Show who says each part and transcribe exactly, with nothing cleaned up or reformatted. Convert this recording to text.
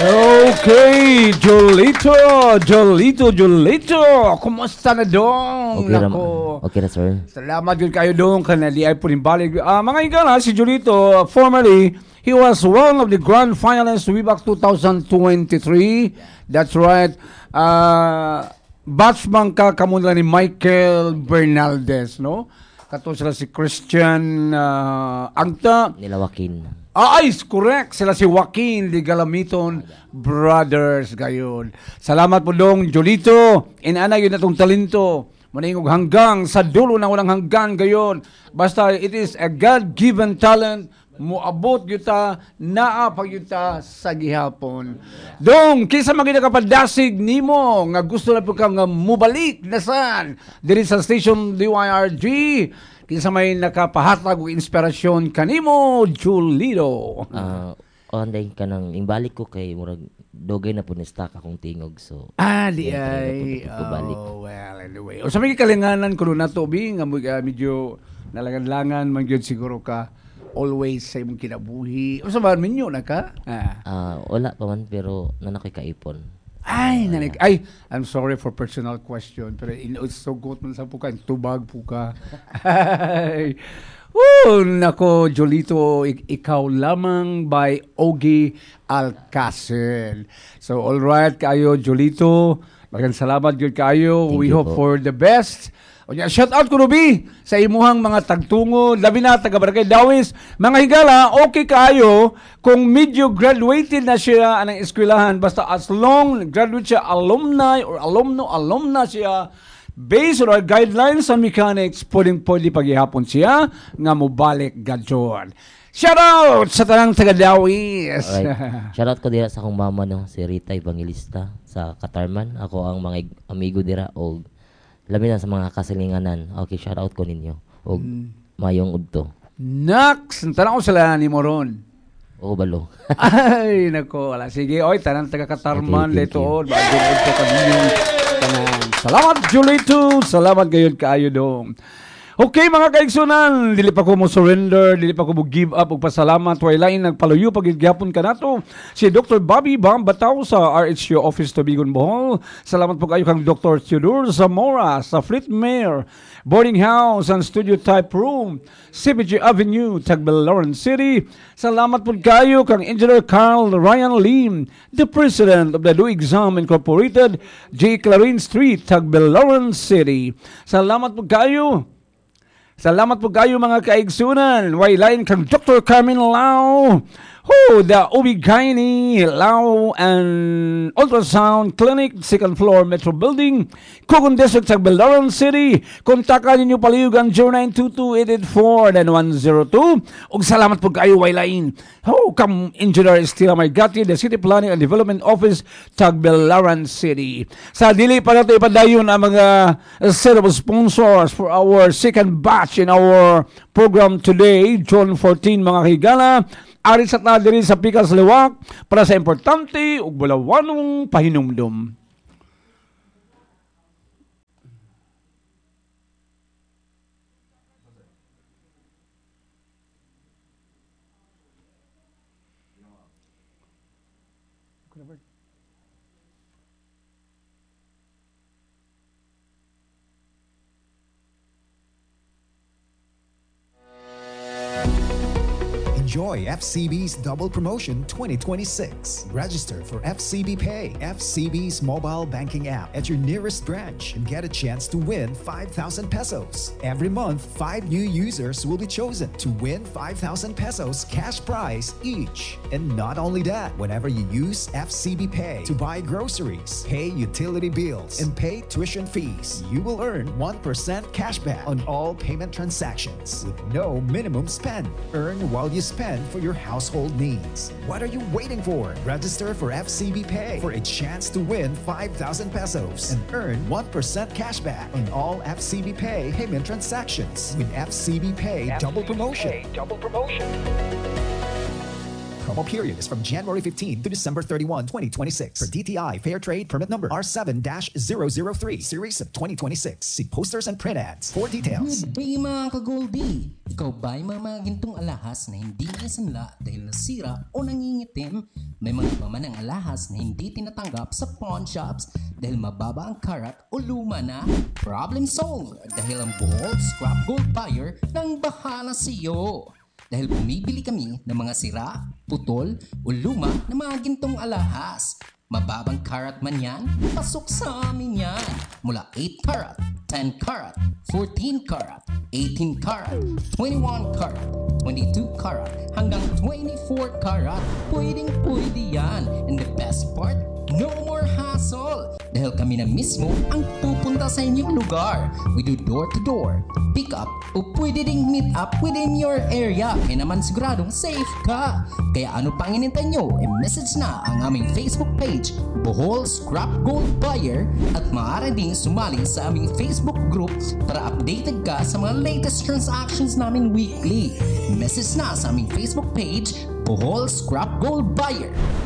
Speaker 1: Okay, Jolito, Jolito, Jolito. Kumusta na dong?
Speaker 2: Okay,
Speaker 1: Nako.
Speaker 2: okay na, sir.
Speaker 1: Salamat yun kayo dong. Kanali ay pulimbalik. Uh, mga igala, si Jolito, formerly, he was one of the grand finalists way back two thousand twenty-three. That's right. Uh, Batchman ka kamula ni Michael Bernaldez, no? Kato sila si Christian uh, Agta.
Speaker 2: Nila Joaquin.
Speaker 1: Ah, ay, correct. Sila si Joaquin de Galamiton Brothers gayon. Salamat po dong, Jolito. Inana yun natong talento. Maningog hanggang sa dulo na walang hanggang gayon. Basta it is a God-given talent. Muabot yuta, naa pag yuta sa gihapon. Dong, kisa magina kapadasig nimo nga gusto na po kang mubalik na saan? Diri sa station D Y R G. Kinsa may nakapahatag og inspirasyon kanimo, Julito.
Speaker 2: Ah, uh, onday ka nang imbalik ko kay murag dogay na po ni stock akong tingog, so
Speaker 1: ah di
Speaker 2: yan,
Speaker 1: ay
Speaker 2: na po balik.
Speaker 1: oh, well anyway. O sa mga kalinganan ko na to bi nga uh, medyo nalangan-langan man gyud siguro ka always sa imong kinabuhi. O sa man minyo na ka?
Speaker 2: Ah, uh, wala pa man pero nanakoy kaipon.
Speaker 1: Ay, nanik. Ay, I'm sorry for personal question, pero in, it's so good man sa po ka, tubag po ka. Ay. Oh, nako, Jolito, ik- ikaw lamang by Ogie Alcacel. So, all right, kayo, Jolito. Magang salamat yun kayo.
Speaker 2: Thank
Speaker 1: We
Speaker 2: you
Speaker 1: hope
Speaker 2: po.
Speaker 1: for the best. O niya, shout out ko Ruby sa imuhang mga tagtungod, labi na taga Barangay Dawis. Mga higala, okay kayo kung medyo graduated na siya anang eskwelahan basta as long graduate siya alumni or alumno alumna siya based on our guidelines sa mechanics, pwedeng pwede paghihapon siya nga mobalik gadyon. Shout out sa tanang taga Dawis.
Speaker 2: Alright. Shoutout ko dira sa akong mama no, si Rita Evangelista sa Katarman. Ako ang mga ig- amigo dira o labi na sa mga kasilinganan. Okay, shoutout ko ninyo. O
Speaker 1: Mm.
Speaker 2: mayong udto.
Speaker 1: Next, tanong ko sila ni Moron.
Speaker 2: O balo.
Speaker 1: Ay, nako. Wala. Sige, oy, tanang taga-Katarman,
Speaker 2: Okay, thank
Speaker 1: Letoon. Bagong ito kanino. Tanan. Salamat, Julito. Salamat gayon kaayo dong. Okay, mga kaigsunan, dili pa ko mo surrender, dili pa ko mo give up og pasalamat. Wailain nagpaluyo pagigyapon ka nato. Si Doctor Bobby Bam Bataw sa R H U Office Tubigon, Bohol. Salamat po kayo kang Doctor Theodore Zamora sa Fleetmare Boarding House and Studio Type Room, C B G Avenue, Tagbilaran City. Salamat po kayo kang Engineer Carl Ryan Lim, the President of the Do Exam Incorporated, J. Clarin Street, Tagbilaran City. Salamat po kayo. Salamat po kayo mga kaigsunan. Wailain kang Doctor Carmen Lau. Who, the O B G Y N Lau and Ultrasound Clinic, second floor Metro Building, Cogon District, Tagbilaran City. Kontakan ninyo paliugan zero nine two two eight eight four nine one zero two. Ug salamat po kayo Wailain. Ho, kam Engineer Estila Maygati, the City Planning and Development Office, Tagbilaran City. Sa dili pa nato ipadayon ang mga set of sponsors for our second batch in our program today, June fourteen, mga higala. Ari sa ta diri sa Pikas Liwak para sa importante ug bulawanong pahinumdom.
Speaker 3: Enjoy F C B's Double Promotion twenty twenty-six. Register for F C B Pay, F C B's mobile banking app at your nearest branch and get a chance to win five thousand pesos. Every month, five new users will be chosen to win five thousand pesos cash prize each. And not only that, whenever you use F C B Pay to buy groceries, pay utility bills, and pay tuition fees, you will earn one percent cashback on all payment transactions with no minimum spend. Earn while you spend for your household needs. What are you waiting for? Register for F C B Pay for a chance to win five thousand pesos and earn one percent cashback on all F C B Pay payment transactions with F C B Pay Double Promotion.
Speaker 4: Double promotion.
Speaker 3: Promo period is from January fifteenth to December thirty-first, twenty twenty-six. For D T I Fair Trade Permit Number R seven dash zero zero three, Series of twenty twenty-six. See posters and print ads for details.
Speaker 4: Good day mga ka-Goldie! Ikaw ba'y mamagintong alahas na hindi naisanla dahil nasira o nangingitim? May mga paman ng alahas na hindi tinatanggap sa pawn shops dahil mababa ang karat o luma na? Problem solved! Dahil ang Bohol Scrap Gold Buyer nang bahala sa iyo. Dahil bumibili kami ng mga sira, putol o luma na mga gintong alahas. Mababang karat man yan, pasok sa amin yan. Mula eight karat, ten karat, fourteen karat, eighteen karat, twenty-one karat, twenty-two karat, hanggang twenty-four karat. Pwedeng pwede yan. And the best part, no more hassle. Dahil kami na mismo ang pupunta sa inyong lugar. We do door to door, pick up, o pwede ding meet up within your area. Kaya naman siguradong safe ka. Kaya ano pang inintay nyo, i-message na ang aming Facebook page, Bohol Scrap Gold Buyer, at maaari ding sumali sa aming Facebook group para updated ka sa mga latest transactions namin weekly. Message na sa aming Facebook page, Bohol Scrap Gold Buyer.